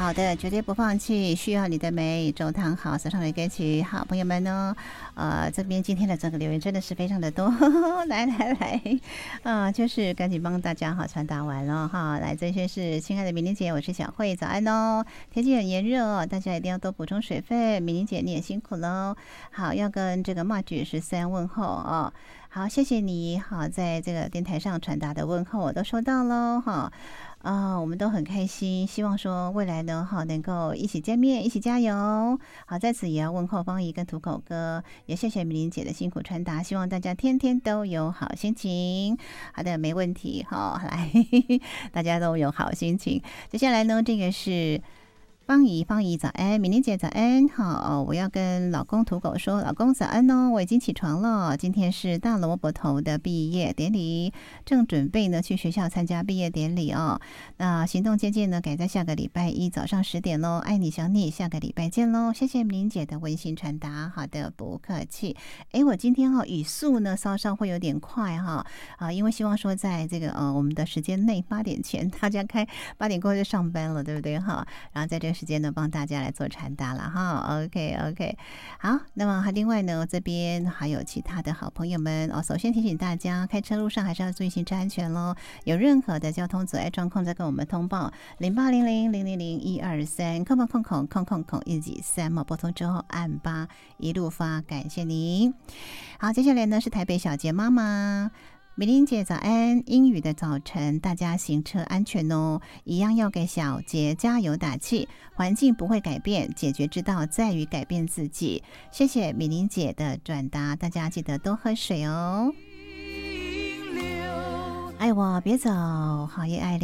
好的，绝对不放弃，需要你的美，周汤好，手上的歌曲，好朋友们呢，这边今天的这个留言真的是非常的多，来，就是赶紧帮大家好传达完了哈。来，这些是亲爱的明玲姐，我是小慧，早安哦。天气很炎热哦，大家一定要多补充水分。明玲姐你也辛苦喽。好，要跟这个Marge13问候哦。好，谢谢你好，在这个电台上传达的问候我都收到喽哈。我们都很开心，希望说未来呢，能够一起见面，一起加油。好，在此也要问候方怡跟土口哥，也谢谢米玲姐的辛苦传达，希望大家天天都有好心情。好的，没问题。好，来，大家都有好心情。接下来呢，这个是方怡早安，米玲姐早安，好，我要跟老公土狗说，老公早安哦，我已经起床了，今天是大萝卜头的毕业典礼，正准备呢去学校参加毕业典礼哦。那行动渐渐呢改在下个礼拜一早上10点喽，爱你想你，下个礼拜见喽，谢谢米玲姐的温馨传达，好的，不客气。我今天语速呢稍稍会有点快因为希望说在这个我们的时间内8点前大家开8点过后就上班了，对不对然后在这个时间呢帮大家来做传达了OK 好，那么另外呢这边还有其他的好朋友们首先提醒大家开车路上还是要注意行车安全咯，有任何的交通阻碍状况再跟我们通报0800000123空113拨通之后按8一路发，感谢您。好，接下来呢是台北小杰妈妈米玲姐早安，阴雨的早晨大家行车安全哦，一样要给小杰加油打气，环境不会改变，解决之道在于改变自己。谢谢米玲姐的转达，大家记得多喝水哦。爱我别走，好夜爱